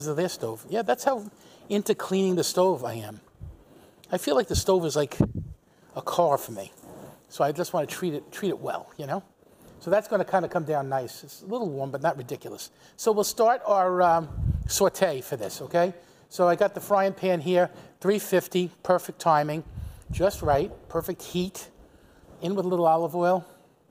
of their stove. Yeah, that's how into cleaning the stove I am. I feel like the stove is like a car for me. So I just want to treat it well, you know? So that's going to kind of come down nice. It's a little warm, but not ridiculous. So we'll start our saute for this, okay? So I got the frying pan here, 350, perfect timing, just right, perfect heat, in with a little olive oil.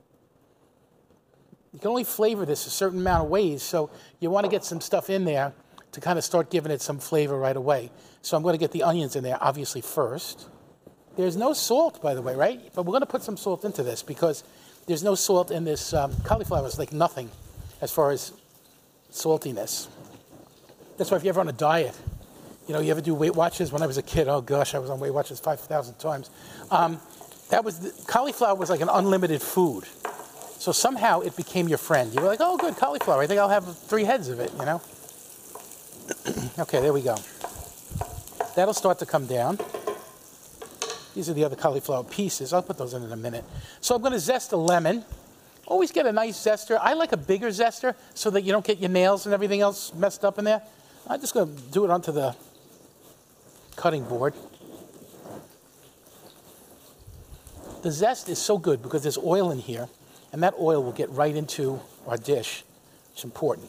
You can only flavor this a certain amount of ways, so you want to get some stuff in there to kind of start giving it some flavor right away. So I'm going to get the onions in there, obviously, first. There's no salt, by the way, right? But we're going to put some salt into this because there's no salt in this cauliflower. It's like nothing as far as saltiness. That's why if you're ever on a diet, you know, you ever do Weight Watchers? When I was a kid, oh gosh, I was on Weight Watchers 5,000 times. Cauliflower was like an unlimited food. So somehow it became your friend. You were like, oh, good, cauliflower. I think I'll have 3 heads of it, you know? Okay, there we go. That'll start to come down. These are the other cauliflower pieces. I'll put those in a minute. So I'm going to zest a lemon. Always get a nice zester. I like a bigger zester so that you don't get your nails and everything else messed up in there. I'm just going to do it onto the cutting board. The zest is so good because there's oil in here, and that oil will get right into our dish. It's important.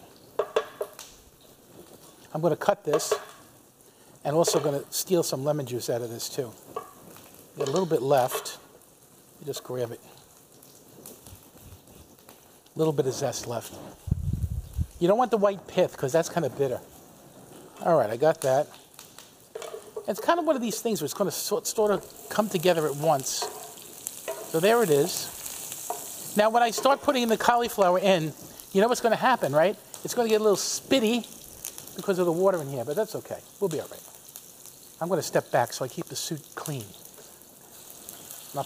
I'm going to cut this, and also going to steal some lemon juice out of this too. Got a little bit left. You just grab it. A little bit of zest left. You don't want the white pith because that's kind of bitter. All right, I got that. It's kind of one of these things where it's going to sort of come together at once. So there it is. Now, when I start putting the cauliflower in, you know what's going to happen, right? It's going to get a little spitty because of the water in here, but that's okay. We'll be all right. I'm going to step back so I keep the suit clean.